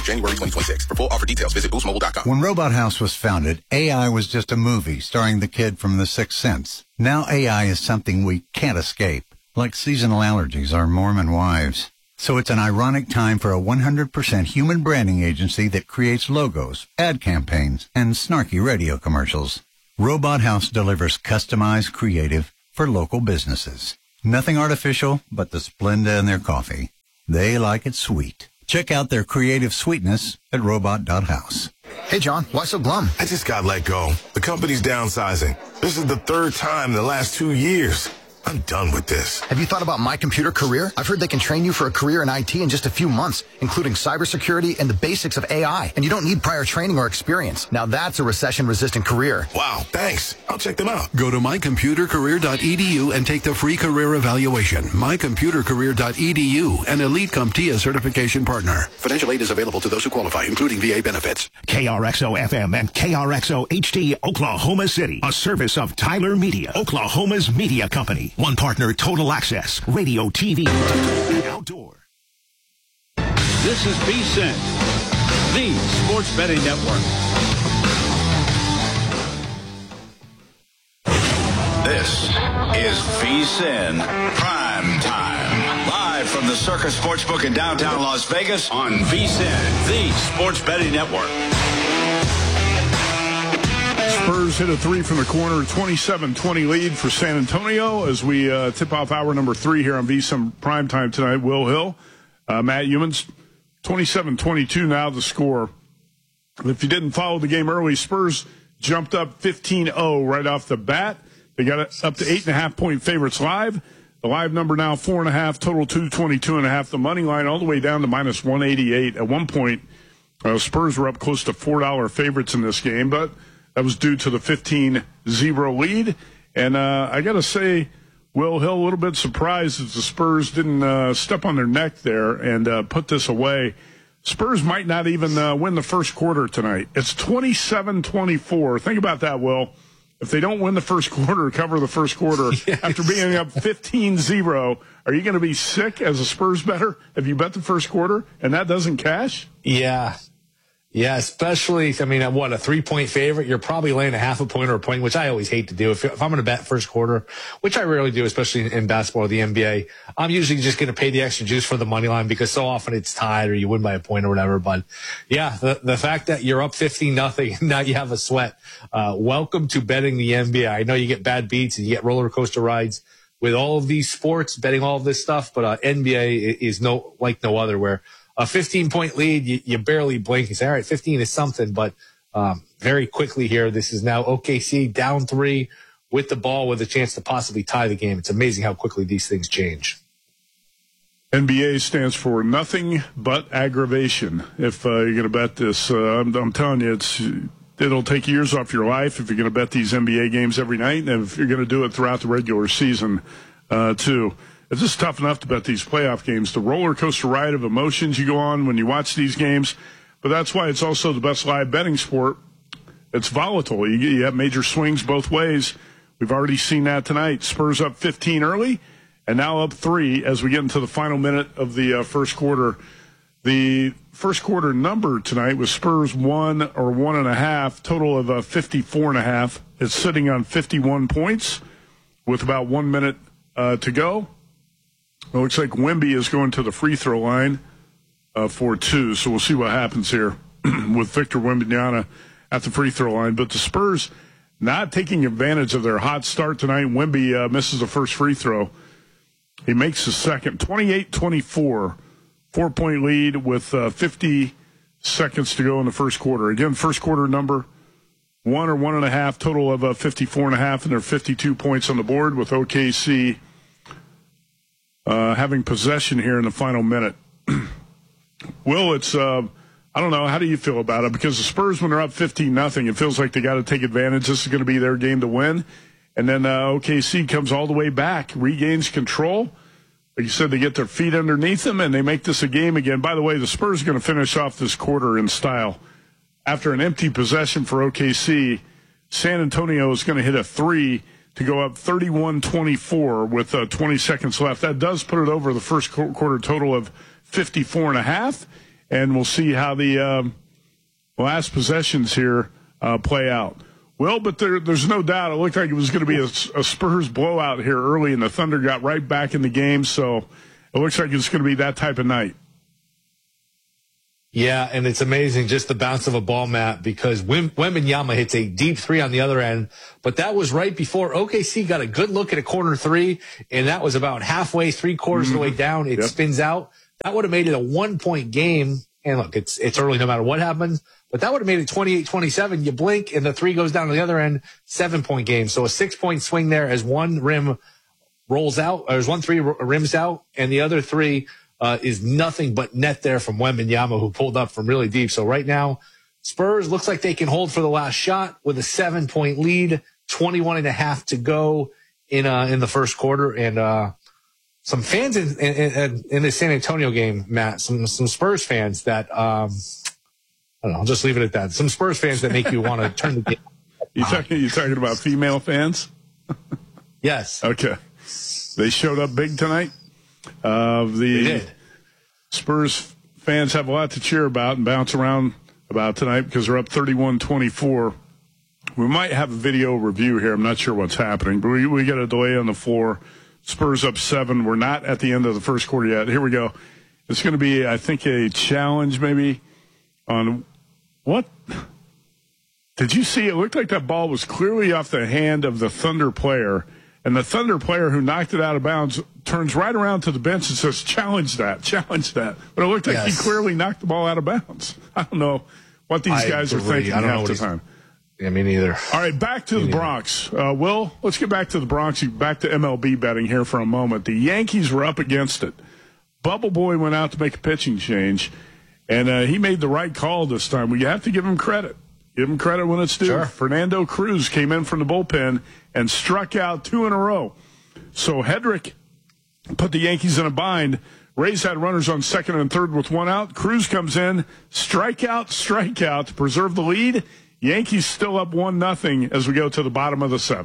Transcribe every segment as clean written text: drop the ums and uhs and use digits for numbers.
January 2026. For full offer details, visit boostmobile.com. When Robot House was founded, AI was just a movie starring the kid from The Sixth Sense. Now AI is something we can't escape, like seasonal allergies or Mormon wives. So it's an ironic time for a 100% human branding agency that creates logos, ad campaigns, and snarky radio commercials. Robot House delivers customized creative for local businesses. Nothing artificial but the Splenda in their coffee. They like it sweet. Check out their creative sweetness at robot.house. Hey, John, why so glum? I just got let go. The company's downsizing. This is the third time in the last 2 years. I'm done with this. Have you thought about My Computer Career? I've heard they can train you for a career in IT in just a few months, including cybersecurity and the basics of AI. And you don't need prior training or experience. Now that's a recession-resistant career. Wow, thanks. I'll check them out. Go to mycomputercareer.edu and take the free career evaluation. Mycomputercareer.edu, an Elite CompTIA certification partner. Financial aid is available to those who qualify, including VA benefits. KRXO-FM and KRXO-HD, Oklahoma City. A service of Tyler Media, Oklahoma's media company. One partner, Total Access, radio, TV, and outdoor. This is VSiN, the Sports Betting Network. This is VSiN Prime Time. Live from the Circus Sportsbook in downtown Las Vegas on VSiN, the Sports Betting Network. Spurs hit a three from the corner, 27-20 lead for San Antonio as we tip off hour number 3 here on VSiN Primetime tonight. Will Hill, Matt Youmans, 27-22 now the score. If you didn't follow the game early, Spurs jumped up 15-0 right off the bat. They got it up to 8.5-point favorites live. The live number now 4.5, total 222.5. The money line all the way down to minus 188. At one point, Spurs were up close to $4 favorites in this game, but that was due to the 15-0 lead. And I got to say, Will Hill, a little bit surprised that the Spurs didn't step on their neck there and put this away. Spurs might not even win the first quarter tonight. It's 27-24. Think about that, Will. If they don't win the first quarter, cover the first quarter, after being up 15-0, are you going to be sick as a Spurs bettor if you bet the first quarter and that doesn't cash? Yeah. Yeah, especially, I mean, at what, a 3-point favorite, you're probably laying a half a point or a point, which I always hate to do. If I'm going to bet first quarter, which I rarely do, especially in basketball or the NBA, I'm usually just going to pay the extra juice for the money line because so often it's tied or you win by a point or whatever. But yeah, the fact that you're up 15-0 and now you have a sweat, welcome to betting the NBA. I know you get bad beats and you get roller coaster rides with all of these sports, betting all of this stuff, but NBA is like no other, where a 15-point lead, you barely blink. You say, all right, 15 is something, but very quickly here, this is now OKC down 3 with the ball with a chance to possibly tie the game. It's amazing how quickly these things change. NBA stands for nothing but aggravation. If you're going to bet this, I'm telling you, it'll take years off your life if you're going to bet these NBA games every night, and if you're going to do it throughout the regular season, too. It's just tough enough to bet these playoff games. The roller coaster ride of emotions you go on when you watch these games, but that's why it's also the best live betting sport. It's volatile. You have major swings both ways. We've already seen that tonight. Spurs up 15 early, and now up 3 as we get into the final minute of the first quarter. The first quarter number tonight was Spurs 1 or 1.5, total of 54.5. It's sitting on 51 points with about 1 minute to go. It looks like Wemby is going to the free throw line for 2, so we'll see what happens here with Victor Wembanyama at the free throw line. But the Spurs not taking advantage of their hot start tonight. Wemby misses the first free throw. He makes the second. 28-24, 4-point lead with 50 seconds to go in the first quarter. Again, first quarter number 1 or 1.5, total of 54.5, and there are 52 points on the board with OKC having possession here in the final minute. Will, it's, I don't know, how do you feel about it? Because the Spurs, when they're up 15-0, it feels like they got to take advantage. This is going to be their game to win. And then OKC comes all the way back, regains control. Like you said, they get their feet underneath them, and they make this a game again. By the way, the Spurs are going to finish off this quarter in style. After an empty possession for OKC, San Antonio is going to hit a 3 to go up 31-24 with 20 seconds left. That does put it over the first quarter total of 54.5. and we'll see how the last possessions here play out. Well, but there's no doubt it looked like it was going to be a Spurs blowout here early, and the Thunder got right back in the game, so it looks like it's going to be that type of night. Yeah, and it's amazing just the bounce of a ball, Matt, because Wembanyama hits a deep three on the other end, but that was right before OKC got a good look at a corner three, and that was about halfway, three-quarters of the way down. It spins out. That would have made it a 1-point game. And look, it's early no matter what happens, but that would have made it 28-27. You blink, and the three goes down to the other end, 7-point game. So a 6-point swing there as one rim rolls out, or as 1-3 rims out, and the other three is nothing but net there from Wembanyama, who pulled up from really deep. So right now, Spurs looks like they can hold for the last shot with a 7-point lead, 21.5 to go in the first quarter. And some fans in the San Antonio game, Matt, some Spurs fans that I don't know, I'll just leave it at that. Some Spurs fans that make you want to turn the game. You talking about female fans? Yes. Okay. They showed up big tonight. They did. Spurs fans have a lot to cheer about and bounce around about tonight because they're up 31-24. We might have a video review here. I'm not sure what's happening, but we got a delay on the floor. Spurs up 7. We're not at the end of the first quarter yet. Here we go. It's going to be, I think, a challenge maybe on what? Did you see? It looked like that ball was clearly off the hand of the Thunder player. And the Thunder player who knocked it out of bounds turns right around to the bench and says, challenge that. But it looked like he clearly knocked the ball out of bounds. I don't know what these guys are thinking half the time. Yeah, me neither. All right, back to the Bronx. Will, let's get back to the Bronx, back to MLB betting here for a moment. The Yankees were up against it. Bubble Boy went out to make a pitching change, and he made the right call this time. We have to give him credit. Give him credit when it's due. Sure. Fernando Cruz came in from the bullpen and struck out 2 in a row. So Hedrick put the Yankees in a bind. Rays had runners on second and third with 1 out. Cruz comes in, strikeout to preserve the lead. Yankees still up 1-0 as we go to the bottom of the 7th.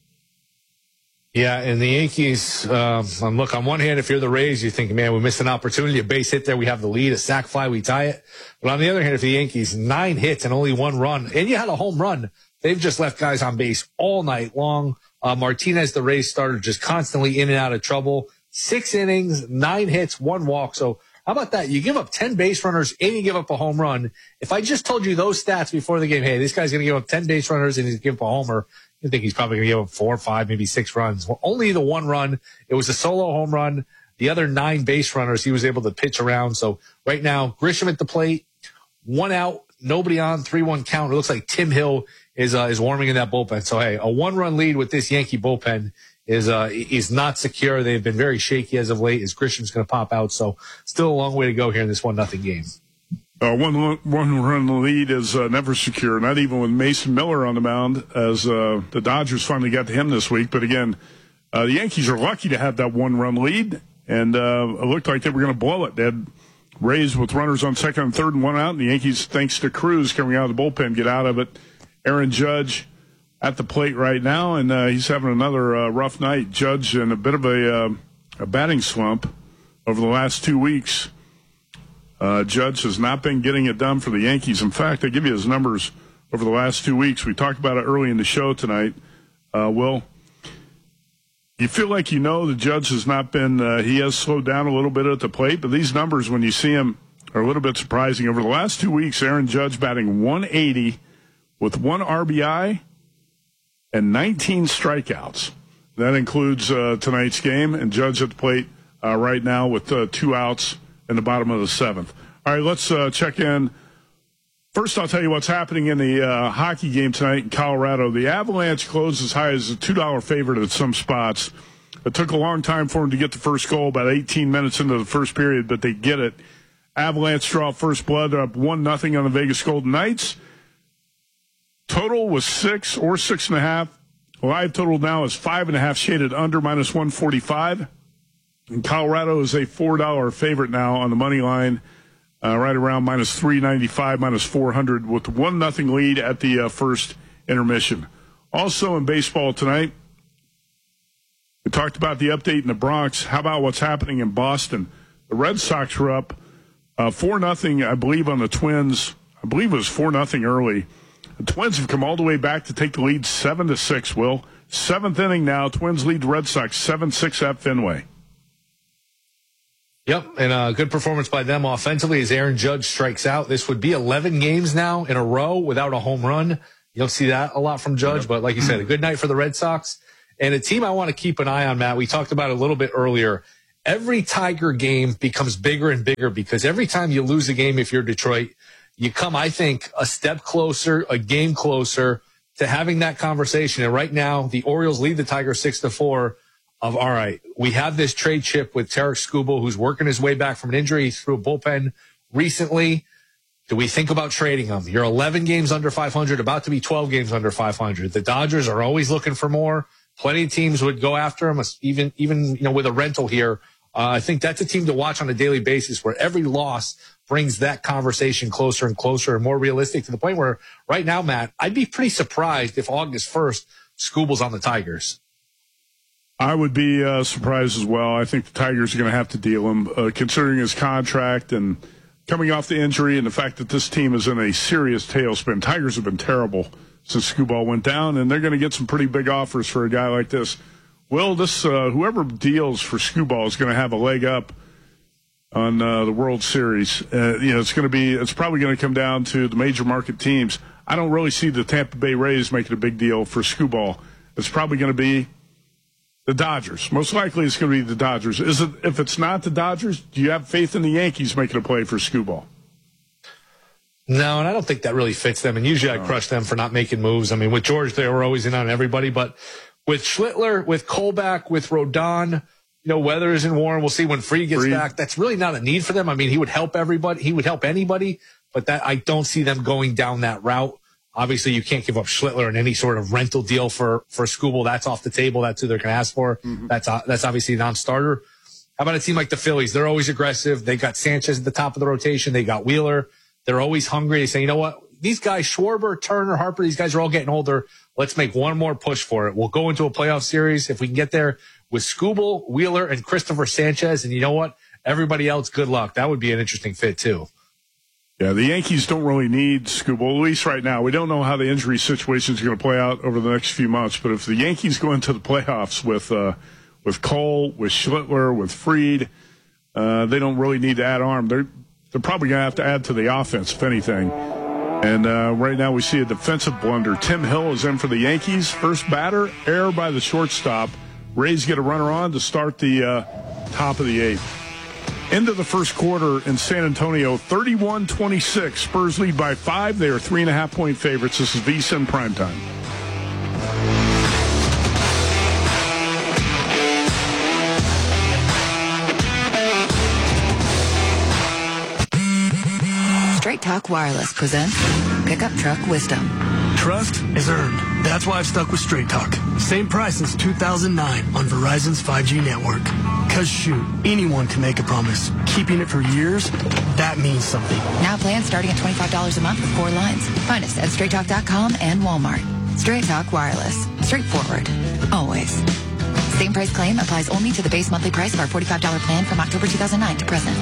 Yeah, and the Yankees, look, on one hand, if you're the Rays, you think, man, we missed an opportunity, a base hit there, we have the lead, a sac fly, we tie it. But on the other hand, if the Yankees, 9 hits and only 1 run, and you had a home run, they've just left guys on base all night long. Martinez, the Rays starter, just constantly in and out of trouble. 6 innings, 9 hits, 1 walk. So how about that? You give up 10 base runners and you give up a home run. If I just told you those stats before the game, hey, this guy's going to give up 10 base runners and he's going to give up a homer, you think he's probably going to give up 4 or 5, maybe 6 runs. Well, only the 1 run. It was a solo home run. The other 9 base runners he was able to pitch around. So right now, Grisham at the plate, 1 out, nobody on, 3-1 count. It looks like Tim Hill is warming in that bullpen. So hey, a 1-run lead with this Yankee bullpen is not secure. They've been very shaky as of late as Grisham's going to pop out. So still a long way to go here in this 1-0 game. One run lead is never secure, not even with Mason Miller on the mound, as the Dodgers finally got to him this week. But again, the Yankees are lucky to have that 1-run lead, and it looked like they were going to blow it. They had Rays with runners on second and third and 1 out, and the Yankees, thanks to Cruz coming out of the bullpen, get out of it. Aaron Judge at the plate right now, and he's having another rough night. Judge in a bit of a batting slump over the last 2 weeks. Judge has not been getting it done for the Yankees. In fact, I give you his numbers over the last 2 weeks. We talked about it early in the show tonight. Will, you feel like you know the Judge has not been, he has slowed down a little bit at the plate, but these numbers, when you see him, are a little bit surprising. Over the last 2 weeks, Aaron Judge batting 180 with 1 RBI and 19 strikeouts. That includes tonight's game, and Judge at the plate right now with 2 outs in the bottom of the 7th. All right, let's check in. First, I'll tell you what's happening in the hockey game tonight in Colorado. The Avalanche closed as high as a $2 favorite at some spots. It took a long time for them to get the first goal, about 18 minutes into the first period, but they get it. Avalanche draw first blood. They're up 1-0 on the Vegas Golden Knights. Total was 6 or 6.5. Live total now is 5.5, shaded under, minus 145. And Colorado is a $4 favorite now on the money line, right around minus 395, minus 400, with 1-0 lead at the first intermission. Also in baseball tonight, we talked about the update in the Bronx. How about what's happening in Boston? The Red Sox were up 4-0, I believe, on the Twins. I believe it was 4-0 early. The Twins have come all the way back to take the lead 7-6, Will. 7th inning now. Twins lead the Red Sox 7-6 at Fenway. Yep, and a good performance by them offensively as Aaron Judge strikes out. This would be 11 games now in a row without a home run. You don't see that a lot from Judge, but like you said, a good night for the Red Sox. And a team I want to keep an eye on, Matt, we talked about it a little bit earlier. Every Tiger game becomes bigger and bigger because every time you lose a game, if you're Detroit, you come, I think, a step closer, a game closer to having that conversation. And right now, the Orioles lead the Tigers 6-4 of, all right, we have this trade chip with Tarik Skubal, who's working his way back from an injury. He's through a bullpen recently. Do we think about trading him? You're 11 games under 500, about to be 12 games under 500. The Dodgers are always looking for more. Plenty of teams would go after him, even with a rental here. I think that's a team to watch on a daily basis where every loss brings that conversation closer and closer and more realistic to the point where right now, Matt, I'd be pretty surprised if August 1st, Skubal's on the Tigers. I would be surprised as well. I think the Tigers are going to have to deal him, considering his contract and coming off the injury and the fact that this team is in a serious tailspin. Tigers have been terrible since Skubal went down, and they're going to get some pretty big offers for a guy like this. Well, this whoever deals for Skubal is going to have a leg up on the World Series. It's probably going to come down to the major market teams. I don't really see the Tampa Bay Rays making a big deal for Skubal. It's probably going to be the Dodgers. Most likely it's going to be the Dodgers. If it's not the Dodgers, do you have faith in the Yankees making a play for Skubal? No, and I don't think that really fits them. And usually I crush them for not making moves. I mean, with George, they were always in on everybody. But with Schlittler, with Kolbach, with Rodon, weather isn't warm. We'll see when Fried gets back. That's really not a need for them. I mean, he would help everybody. He would help anybody. But that I don't see them going down that route. Obviously, you can't give up Schlittler in any sort of rental deal for Skubal. That's off the table. That's who they're going to ask for. Mm-hmm. That's obviously a non-starter. How about a team like the Phillies? They're always aggressive. They got Sanchez at the top of the rotation. They got Wheeler. They're always hungry. They say, you know what? These guys, Schwarber, Turner, Harper, these guys are all getting older. Let's make one more push for it. We'll go into a playoff series if we can get there with Skubal, Wheeler, and Christopher Sanchez. And you know what? Everybody else, good luck. That would be an interesting fit, too. Yeah, the Yankees don't really need Skubal, at least right now. We don't know how the injury situation is going to play out over the next few months. But if the Yankees go into the playoffs with Cole, with Schlittler, with Fried, they don't really need to add arm. They're probably going to have to add to the offense, if anything. And right now we see a defensive blunder. Tim Hill is in for the Yankees. First batter, error by the shortstop. Rays get a runner on to start the top of the eighth. Into the first quarter in San Antonio, 31-26. Spurs lead by 5. They are 3.5-point favorites. This is VSiN Primetime. Straight Talk Wireless presents Pickup Truck Wisdom. Trust is earned. That's why I've stuck with Straight Talk. Same price since 2009 on Verizon's 5G network. Because shoot, anyone can make a promise. Keeping it for years, that means something. Now plans starting at $25 a month with 4 lines. Find us at StraightTalk.com and Walmart. Straight Talk Wireless. Straightforward. Always. Same price claim applies only to the base monthly price of our $45 plan from October 2009 to present.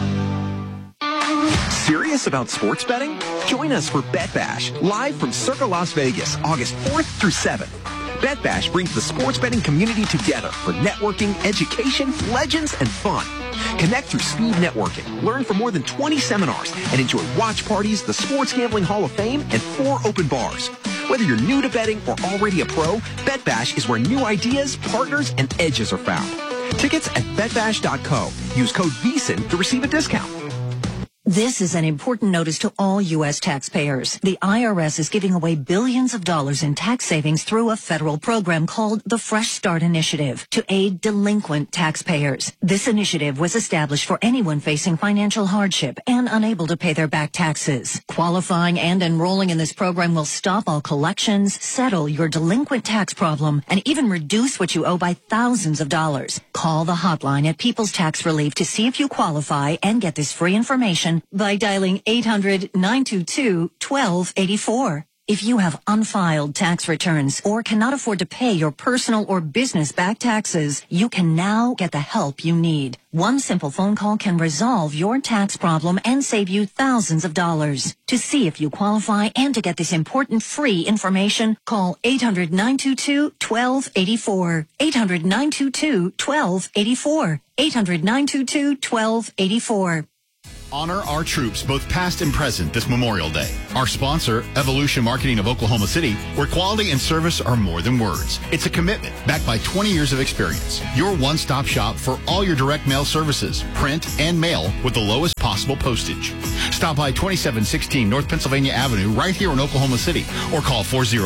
Serious about sports betting? Join us for Bet Bash, live from Circa Las Vegas, August 4th through 7th. Bet Bash brings the sports betting community together for networking, education, legends, and fun. Connect through speed networking, learn from more than 20 seminars, and enjoy watch parties, the Sports Gambling Hall of Fame, and 4 open bars. Whether you're new to betting or already a pro, Bet Bash is where new ideas, partners, and edges are found. Tickets at betbash.co. Use code VSiN to receive a discount. This is an important notice to all U.S. taxpayers. The IRS is giving away billions of dollars in tax savings through a federal program called the Fresh Start Initiative to aid delinquent taxpayers. This initiative was established for anyone facing financial hardship and unable to pay their back taxes. Qualifying and enrolling in this program will stop all collections, settle your delinquent tax problem, and even reduce what you owe by thousands of dollars. Call the hotline at People's Tax Relief to see if you qualify and get this free information by dialing 800-922-1284. If you have unfiled tax returns or cannot afford to pay your personal or business back taxes, you can now get the help you need. One simple phone call can resolve your tax problem and save you thousands of dollars. To see if you qualify and to get this important free information, call 800-922-1284. 800-922-1284. 800-922-1284. Honor our troops, both past and present, this Memorial Day. Our sponsor, Evolution Marketing of Oklahoma City, where quality and service are more than words. It's a commitment backed by 20 years of experience. Your one-stop shop for all your direct mail services, print and mail with the lowest possible postage. Stop by 2716 North Pennsylvania Avenue right here in Oklahoma City or call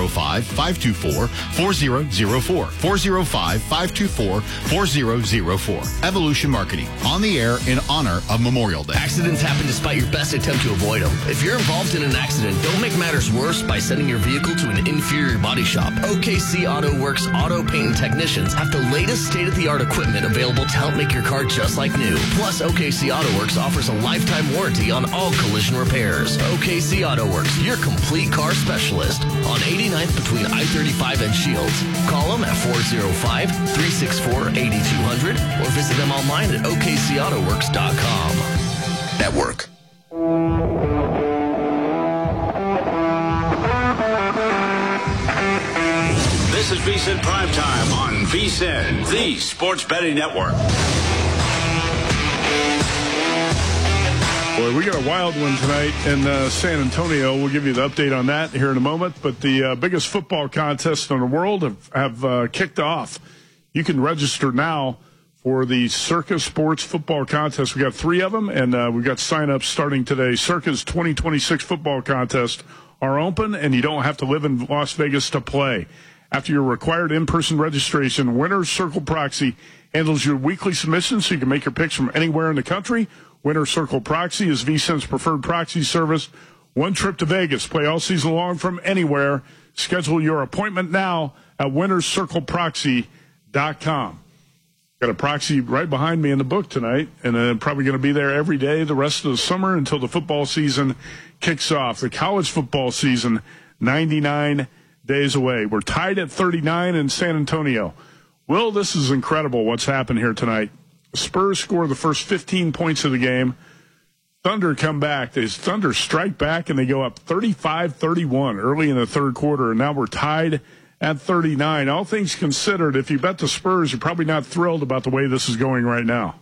405-524-4004. 405-524-4004. Evolution Marketing, on the air in honor of Memorial Day. Accidents happen despite your best attempt to avoid them. If you're involved in an accident, don't make matters worse by sending your vehicle to an inferior body shop. OKC Auto Works auto paint and technicians have the latest state-of-the-art equipment available to help make your car just like new. Plus, OKC Auto Works offers a lifetime warranty on all collision repairs. OKC Auto Works, your complete car specialist on 89th between I-35 and Shields. Call them at 405-364-8200 or visit them online at okcautoworks.com. Network. This is VSiN Primetime on VSiN, the Sports Betting Network. Boy, we got a wild one tonight in San Antonio. We'll give you the update on that here in a moment. But the biggest football contests in the world have kicked off. You can register now for the Circa Sports Football Contest. We got 3 of them, and we've got sign-ups starting today. Circa's 2026 football contest are open, and you don't have to live in Las Vegas to play. After your required in-person registration, Winner's Circle Proxy handles your weekly submissions so you can make your picks from anywhere in the country. Winner's Circle Proxy is VSiN's preferred proxy service. One trip to Vegas. Play all season long from anywhere. Schedule your appointment now at winnerscircleproxy.com. Got a proxy right behind me in the book tonight, and probably going to be there every day the rest of the summer until the football season kicks off. The college football season, 99 days away. We're tied at 39 in San Antonio. Will, this is incredible what's happened here tonight. Spurs score the first 15 points of the game. Thunder come back. The Thunder strike back, and they go up 35-31 early in the third quarter, and now we're tied at 39. All things considered, if you bet the Spurs, you're probably not thrilled about the way this is going right now.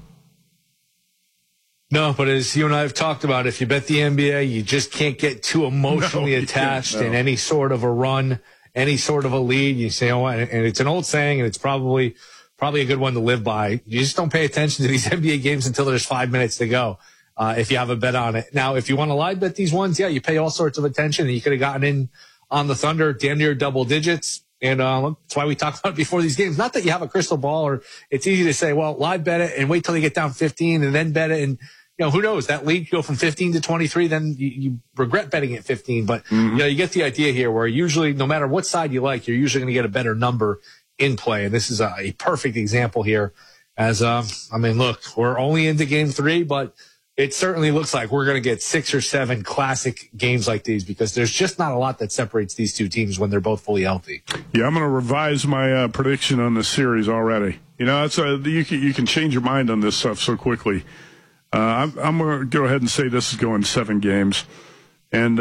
No, but as you and I have talked about, if you bet the NBA, you just can't get too emotionally attached in any sort of a run, any sort of a lead. You say, oh, and it's an old saying, and it's probably a good one to live by. You just don't pay attention to these NBA games until there's 5 minutes to go. If you have a bet on it. Now, if you want to live bet these ones, yeah, you pay all sorts of attention, and you could have gotten in on the Thunder damn near double digits. And that's why we talked about it before these games. Not that you have a crystal ball, or it's easy to say, well, live bet it and wait till they get down 15 and then bet it. And, who knows? That lead go from 15 to 23, then you regret betting at 15. But, you get the idea here where usually, no matter what side you like, you're usually going to get a better number in play. And this is a perfect example here as, look, we're only into game 3, but it certainly looks like we're going to get 6 or 7 classic games like these because there's just not a lot that separates these two teams when they're both fully healthy. Yeah, I'm going to revise my prediction on this series already. It's you can change your mind on this stuff so quickly. I'm going to go ahead and say this is going 7 games. And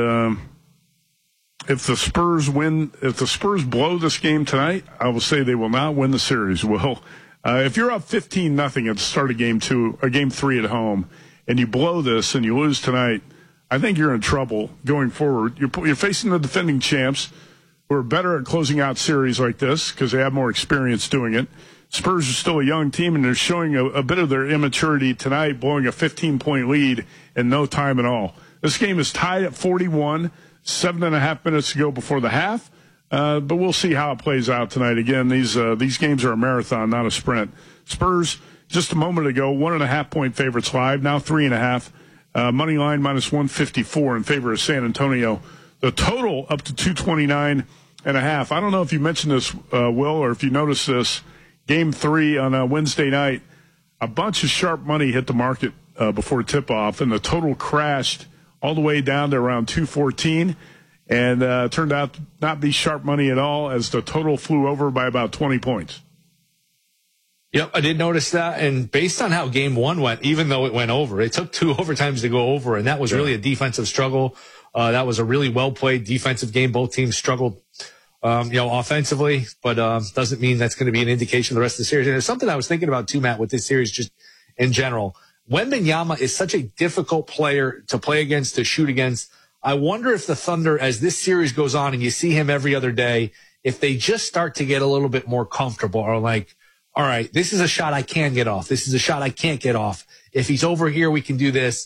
if the Spurs blow this game tonight, I will say they will not win the series. Well, if you're up 15-0 at the start of game 3 at home, and you blow this and you lose tonight, I think you're in trouble going forward. You're facing the defending champs who are better at closing out series like this because they have more experience doing it. Spurs are still a young team, and they're showing a bit of their immaturity tonight, blowing a 15-point lead in no time at all. This game is tied at 41, 7.5 minutes to go before the half, but we'll see how it plays out tonight. Again, these games are a marathon, not a sprint. Spurs, just a moment ago, 1.5-point favorites live, now 3.5. Money line minus 154 in favor of San Antonio. The total up to 229.5. I don't know if you mentioned this, Will, or if you noticed this. Game 3 on Wednesday night, a bunch of sharp money hit the market before tip-off, and the total crashed all the way down to around 214. and turned out to not be sharp money at all as the total flew over by about 20 points. Yep, I did notice that. And based on how game one went, even though it went over, it took 2 overtimes to go over, and that was really a defensive struggle. That was a really well-played defensive game. Both teams struggled, offensively, but doesn't mean that's going to be an indication of the rest of the series. And there's something I was thinking about, too, Matt, with this series just in general. Wembanyama is such a difficult player to play against, to shoot against. I wonder if the Thunder, as this series goes on and you see him every other day, if they just start to get a little bit more comfortable or like, all right, this is a shot I can get off. This is a shot I can't get off. If he's over here, we can do this.